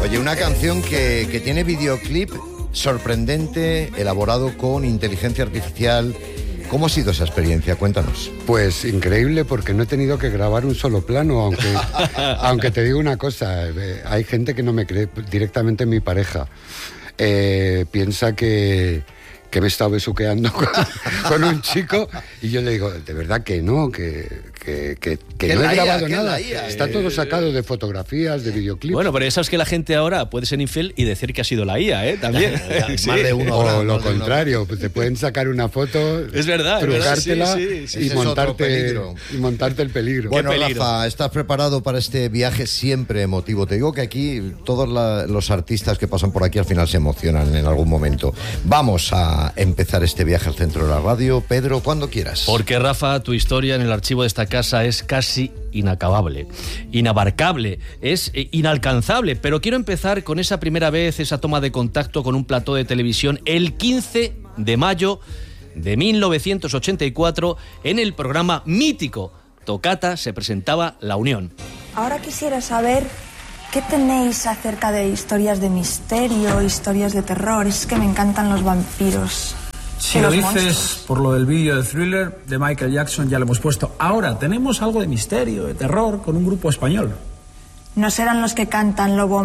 Oye, una canción que tiene videoclip sorprendente, elaborado con inteligencia artificial. ¿Cómo ha sido esa experiencia? Cuéntanos. Pues increíble, porque no he tenido que grabar un solo plano, aunque te digo una cosa, hay gente que no me cree, directamente mi pareja. Piensa que me he estado besuqueando con un chico, y yo le digo, de verdad que no, que no he grabado nada. Está todo sacado de fotografías, de videoclips. Bueno, pero sabes que la gente ahora puede ser infiel y decir que ha sido la IA, ¿eh? También. Sí. Más de uno. O lo contrario, pues te pueden sacar una foto, es verdad, trucártela sí. Y montarte el peligro. Bueno, peligro. Rafa, ¿estás preparado para este viaje siempre emotivo? Te digo que aquí todos los artistas que pasan por aquí al final se emocionan en algún momento. Vamos a empezar este viaje al centro de la radio. Pedro, cuando quieras. Porque, Rafa, tu historia en el archivo de esta casa es casi inacabable, inabarcable, es inalcanzable. Pero quiero empezar con esa primera vez, esa toma de contacto con un plató de televisión el 15 de mayo de 1984 en el programa mítico Toccata. Se presentaba La Unión. Ahora quisiera saber qué tenéis acerca de historias de misterio, historias de terror. Es que me encantan los vampiros. Si lo dices por lo del vídeo de Thriller de Michael Jackson, ya lo hemos puesto. Ahora tenemos algo de misterio, de terror, con un grupo español. ¿No serán los que cantan Lobo